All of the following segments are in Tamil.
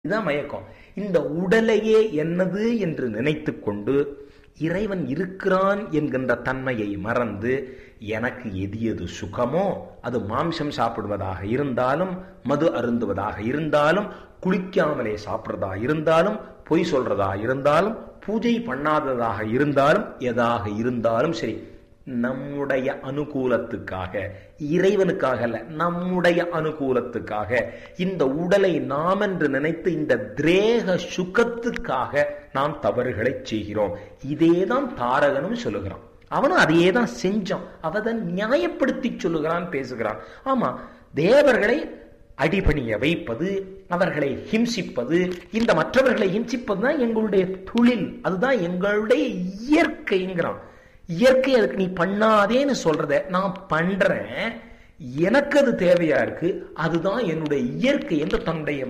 இதுதான் மயக்கம். இந்த உடலையே என்னது என்று நினைத்து கொண்டு இறைவன் இருக்கிறான் என்கின்ற தன்மையை மறந்து எனக்கு எது எது சுகமோ அது மாம்சம் சாப்பிடுவதாக இருந்தாலும், மது அருந்துவதாக இருந்தாலும், குளிக்காமலே சாப்பிட்றதா இருந்தாலும், பொய் சொல்றதா இருந்தாலும், பூஜை பண்ணாததாக இருந்தாலும், எதாக இருந்தாலும் சரி, நம்முடைய அனுகூலத்துக்காக, இறைவனுக்காக அல்ல, நம்முடைய அனுகூலத்துக்காக இந்த உடலை நாம் என்று நினைத்து இந்த திரேக சுகத்துக்காக நாம் தவறுகளை செய்கிறோம். இதேதான் தாரகனும் சொல்லுகிறான். அவனும் அதையே தான் செஞ்சான். அவன் நியாயப்படுத்தி சொல்லுகிறான், பேசுகிறான். ஆமா, தேவர்களை அடிபணிய வைப்பது, அவர்களை ஹிம்சிப்பது, இந்த மற்றவர்களை ஹிம்சிப்பது தான் எங்களுடைய தொழில், அதுதான் எங்களுடைய இயற்கைங்கிறான். இயற்கை அதுக்கு நீ பண்ணாதேன்னு சொல்றத நான் பண்றேன், எனக்கு அது தேவையா இருக்கு, அதுதான் என்னுடைய இயற்கை என்று தன்னுடைய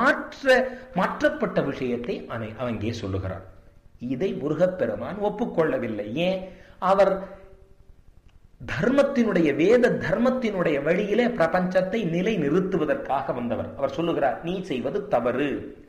மாற்றப்பட்ட விஷயத்தை அவங்கே சொல்லுகிறார். இதை முருகப்பெருமான் ஒப்புக்கொள்ளவில்லை. ஏன்? அவர் தர்மத்தினுடைய, வேத தர்மத்தினுடைய வழியிலே பிரபஞ்சத்தை நிலை நிறுத்துவதற்காக வந்தவர். அவர் சொல்லுகிறார், நீ செய்வது தவறு,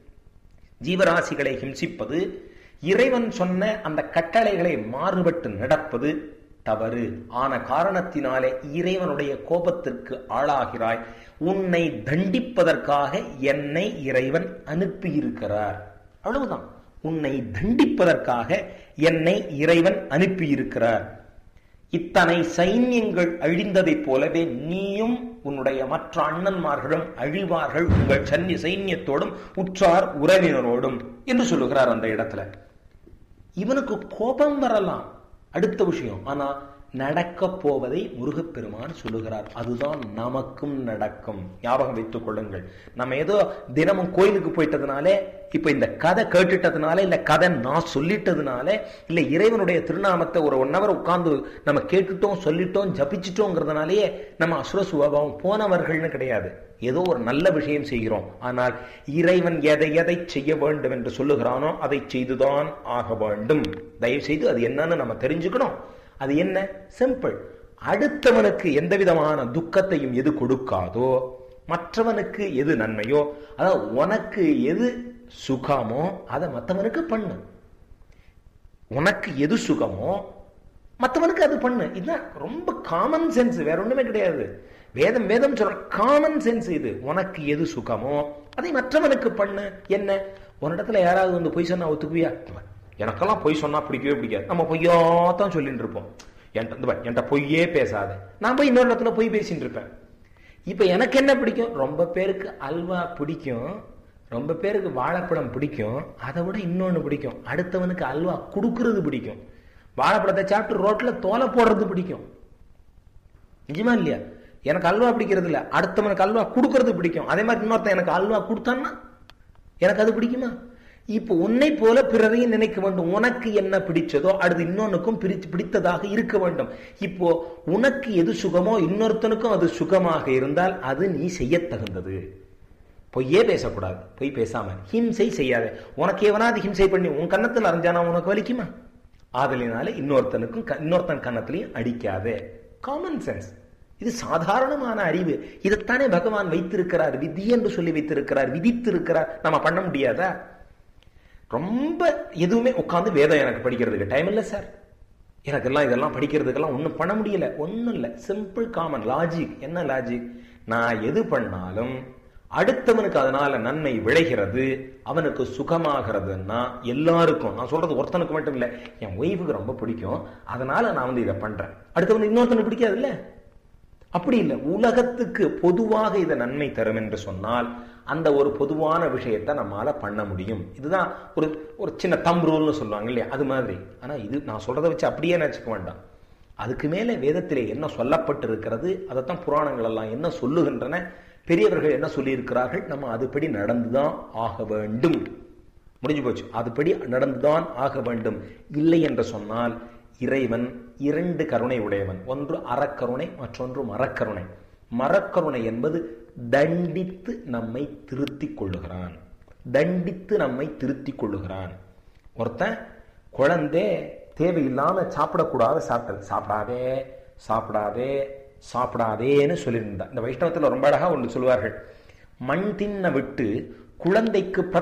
ஜீவராசிகளை ஹிம்சிப்பது, இறைவன் சொன்ன அந்த கட்டளைகளை மாறுபட்டு நடப்பது தவறு. ஆன காரணத்தினாலே இறைவனுடைய கோபத்திற்கு ஆளாகிறாய். உன்னை தண்டிப்பதற்காக என்னை இறைவன் அனுப்பியிருக்கிறார். அவ்வளவுதான். உன்னை தண்டிப்பதற்காக என்னை இறைவன் அனுப்பியிருக்கிறார். இத்தனை சைன்யங்கள் அழிந்ததைப் போலவே நீயும் உன்னுடைய மற்ற அண்ணன்மார்களும் அழிவார்கள், உங்கள் சைன்யத்தோடும் உற்றார் உறவினரோடும் என்று சொல்லுகிறார் அந்த இடத்துல. இவனுக்கு கோபம் வரலாம், அடுத்த விஷயம். ஆனா நடக்க போவதை முருகப்பெருமான் சொல்லுகிறார். அதுதான் நமக்கும் நடக்கும். ஞாபகம் வைத்துக் கொள்ளுங்கள். நம்ம ஏதோ தினமும் கோயிலுக்கு போயிட்டதுனாலே, இப்ப இந்த கதை கேட்டுட்டதுனால, இல்ல கதை நான் சொல்லிட்டதுனால, இல்ல இறைவனுடைய திருநாமத்தை ஒரு 1 hour உட்கார்ந்து நம்ம கேட்டுட்டோம், சொல்லிட்டோம், ஜபிச்சிட்டோங்கிறதுனாலேயே நம்ம அசுர சுபாவம் போனவர்கள்னு கிடையாது. ஏதோ ஒரு நல்ல விஷயம் செய்கிறோம். ஆனால் இறைவன் எதை எதை செய்ய வேண்டும் என்று சொல்லுகிறானோ அதை செய்துதான் ஆக வேண்டும். தயவு செய்து அது என்னன்னு நம்ம தெரிஞ்சுக்கணும். அது என்ன? சிம்பிள். அடுத்தவனுக்கு எந்த விதமான துக்கத்தையும் எது கொடுக்காதோ, மற்றவனுக்கு எது நன்மையோ, அதாவது உனக்கு எது சுகமோ அதை மற்றவனுக்கு பண்ணு. உனக்கு எது சுகமோ மற்றவனுக்கு அது பண்ணு. இதுதான் ரொம்ப காமன் சென்ஸ், வேற ஒண்ணுமே கிடையாது. வேதம் சொல்ற காமன் சென்ஸ் இது. உனக்கு எது சுகமோ அதை மற்றவனுக்கு பண்ணு. என்ன, உன்னிடத்துல யாராவது வந்து பொய் சொன்னா ஒத்துக்குவியா? எனக்கெல்லாம் பொய் சொன்னா பிடிக்கவே பிடிக்காது. நம்ம பொய்யாத்தான் சொல்லிட்டு இருப்போம். என்கிட்ட பொய்யே பேசாத. நான் போய் இன்னொரு இடத்துல பொய் பேசிட்டு இருப்பேன். இப்ப எனக்கு என்ன பிடிக்கும்? ரொம்ப பேருக்கு அல்வா பிடிக்கும், ரொம்ப பேருக்கு வாழைப்பழம் பிடிக்கும். அதை விட இன்னொன்னு பிடிக்கும், அடுத்தவனுக்கு அல்வா கொடுக்கறது பிடிக்கும். வாழைப்பழத்தை சாப்பிட்டு ரோட்ல தோலை போடுறது பிடிக்கும். நிஜமா இல்லையா? எனக்கு அல்வா பிடிக்கிறது இல்ல, அடுத்தவனுக்கு அல்வா கொடுக்கறது பிடிக்கும். அதே மாதிரி இன்னொருத்தன் எனக்கு அல்வா கொடுத்தான்னா எனக்கு அது பிடிக்குமா? இப்போ உன்னை போல பிறரையும் நினைக்க வேண்டும். உனக்கு என்ன பிடிச்சதோ அடுத்து இன்னொன்னுக்கும் பிடித்ததாக இருக்க வேண்டும். இப்போ உனக்கு எது சுகமோ இன்னொருத்தனுக்கும் அது சுகமாக இருந்தால் அது நீ செய்ய தகுந்தது. பொய்யே பேசக்கூடாது. பொய் பேசாம ஹிம்சை செய்யாத. உனக்கு எவனாவது ஹிம்சை பண்ணி உன் கன்னத்தில் அரைஞ்சானா உனக்கு வலிக்குமா? ஆதலினால இன்னொருத்தன் கன்னத்திலையும் அடிக்காதே. Common sense. இது சாதாரணமான அறிவு. இதைத்தானே பகவான் வைத்திருக்கிறார், விதி என்று சொல்லி வைத்திருக்கிறார், விதித்திருக்கிறார். நம்ம பண்ண முடியாதா? ரொம்ப எதுவுமே உட்காந்து வேதம் எனக்கு படிக்கிறதுக்கு டைம் இல்லை சார், எனக்கெல்லாம் இதெல்லாம் படிக்கிறதுக்கெல்லாம் ஒன்றும் பண்ண முடியல. ஒன்றும் இல்லை, சிம்பிள் காமன் லாஜிக். என்ன லாஜிக்? நான் எது பண்ணாலும் அடுத்தவனுக்கு அதனால நன்மை விளைகிறது, அவனுக்கு சுகமாகிறதுன்னா எல்லாருக்கும். நான் சொல்றது ஒருத்தனுக்கு மட்டும் இல்லை, என் ஒய்ஃபுக்கு ரொம்ப பிடிக்கும், அதனால நான் வந்து இதை பண்றேன். அடுத்தவனுக்கு இன்னொருத்தனுக்கு பிடிக்காது இல்ல? அப்படி இல்லை. உலகத்துக்கு பொதுவாக இதை நன்மை தரும் என்று சொன்னால் அந்த ஒரு பொதுவான விஷயத்தை நம்மால பண்ண முடியும். இதுதான் ஒரு சின்ன தம் ரூல்னு சொல்லுவாங்க இல்லையா, அது மாதிரி. ஆனா இது நான் சொல்றதை வச்சு அப்படியே நினைச்சுக்க வேண்டாம். அதுக்கு மேல வேதத்திலே என்ன சொல்லப்பட்டிருக்கிறது, அதைத்தான் புராணங்கள் எல்லாம் என்ன சொல்லுகின்றன, பெரியவர்கள் என்ன சொல்லி இருக்கிறார்கள், நம்ம அதுபடி நடந்துதான் ஆக வேண்டும். முடிஞ்சு போச்சு. அதுபடி நடந்துதான் ஆக வேண்டும். இல்லை என்று சொன்னால் இறைவன் 2 கருணை உடையவன். ஒன்று அறக்கருணை, மற்றொன்று மரக்கருணை. மரக்கருணை என்பது தண்டித்து நம்மை திருத்திக் கொள்ளுகிறான். தண்டித்து நம்மை திருத்திக் கொள்ளுகிறான். ஒருத்தன் குழந்தை தேவையில்லாம சாப்பிடக்கூடாத சாப்பிடாதே சாப்பிடாதே சாப்பிடாதேன்னு சொல்லியிருந்தா. இந்த வைஷ்ணவத்தில் ரொம்ப அழகா ஒன்று சொல்லுவார்கள், மண் தின்ன விட்டு குழந்தைக்கு